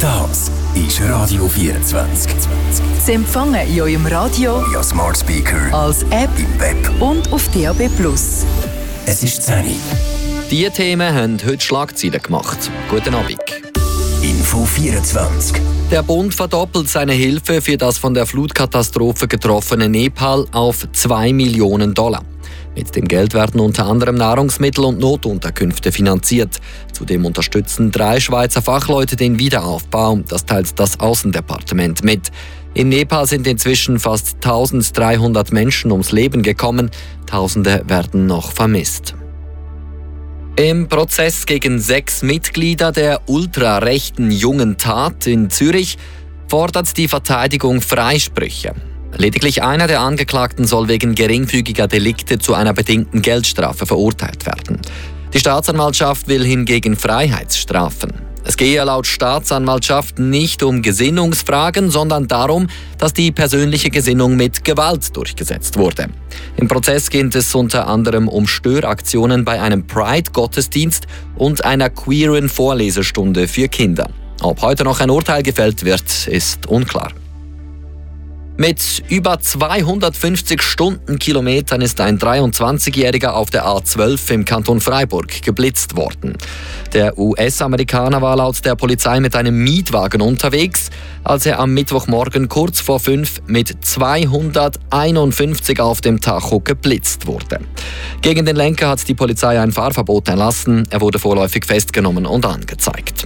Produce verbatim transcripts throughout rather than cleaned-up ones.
Das ist Radio vierundzwanzig. Sie empfangen in eurem Radio, via Smart Speaker, als App im Web und auf D A B plus. Es ist zehn Uhr. Diese Themen haben heute Schlagzeilen gemacht. Guten Abend. Info vierundzwanzig. Der Bund verdoppelt seine Hilfe für das von der Flutkatastrophe getroffene Nepal auf zwei Millionen Dollar. Mit dem Geld werden unter anderem Nahrungsmittel und Notunterkünfte finanziert. Zudem unterstützen drei Schweizer Fachleute den Wiederaufbau. Das teilt das Außendepartement mit. In Nepal sind inzwischen fast eintausenddreihundert Menschen ums Leben gekommen. Tausende werden noch vermisst. Im Prozess gegen sechs Mitglieder der ultrarechten Jungen Tat in Zürich fordert die Verteidigung Freisprüche. Lediglich einer der Angeklagten soll wegen geringfügiger Delikte zu einer bedingten Geldstrafe verurteilt werden. Die Staatsanwaltschaft will hingegen Freiheitsstrafen. Es gehe laut Staatsanwaltschaft nicht um Gesinnungsfragen, sondern darum, dass die persönliche Gesinnung mit Gewalt durchgesetzt wurde. Im Prozess geht es unter anderem um Störaktionen bei einem Pride-Gottesdienst und einer queeren Vorlesestunde für Kinder. Ob heute noch ein Urteil gefällt wird, ist unklar. Mit über zweihundertfünfzig Stundenkilometern ist ein dreiundzwanzigjähriger auf der A zwölf im Kanton Freiburg geblitzt worden. Der U S-Amerikaner war laut der Polizei mit einem Mietwagen unterwegs, als er am Mittwochmorgen kurz vor fünf mit zweihunderteinundfünfzig auf dem Tacho geblitzt wurde. Gegen den Lenker hat die Polizei ein Fahrverbot erlassen. Er wurde vorläufig festgenommen und angezeigt.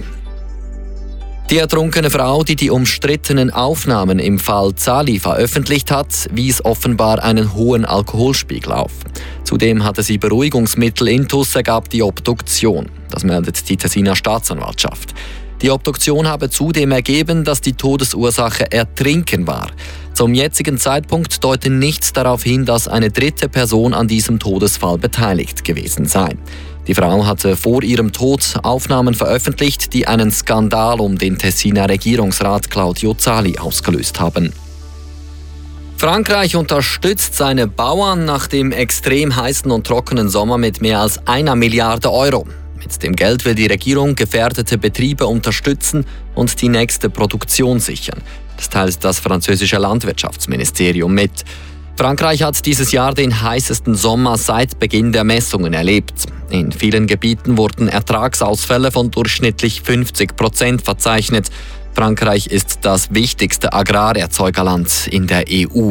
Die ertrunkene Frau, die die umstrittenen Aufnahmen im Fall Zali veröffentlicht hat, wies offenbar einen hohen Alkoholspiegel auf. Zudem hatte sie Beruhigungsmittel intus, ergab die Obduktion. Das meldet die Tessiner Staatsanwaltschaft. Die Obduktion habe zudem ergeben, dass die Todesursache Ertrinken war. Zum jetzigen Zeitpunkt deute nichts darauf hin, dass eine dritte Person an diesem Todesfall beteiligt gewesen sei. Die Frau hatte vor ihrem Tod Aufnahmen veröffentlicht, die einen Skandal um den Tessiner Regierungsrat Claudio Zali ausgelöst haben. Frankreich unterstützt seine Bauern nach dem extrem heißen und trockenen Sommer mit mehr als einer Milliarde Euro. Mit dem Geld will die Regierung gefährdete Betriebe unterstützen und die nächste Produktion sichern. Das teilt das französische Landwirtschaftsministerium mit. Frankreich hat dieses Jahr den heißesten Sommer seit Beginn der Messungen erlebt. In vielen Gebieten wurden Ertragsausfälle von durchschnittlich fünfzig Prozent verzeichnet. Frankreich ist das wichtigste Agrarerzeugerland in der E U.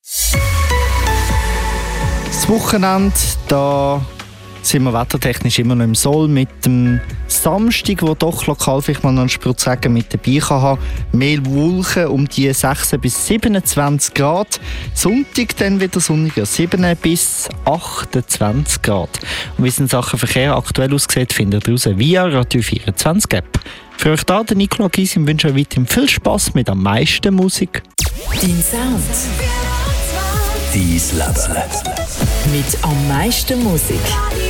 Das Wochenende, da sind wir wettertechnisch immer noch im Soll mit dem Samstag, wo doch lokal vielleicht mal noch einen Spruch sagen mit dabei kann haben. Mehr Wolken um die sechzehn bis siebenundzwanzig Grad. Sonntag dann wieder sonniger sieben bis achtundzwanzig Grad. Und wie es in Sachen Verkehr aktuell aussieht, findet ihr raus via Radio vierundzwanzig App. Für euch da, der Nicola Gysi, wünsche euch weiterhin viel Spass mit am meisten Musik. Dein Sound. Dein Leben. Mit am meisten Musik.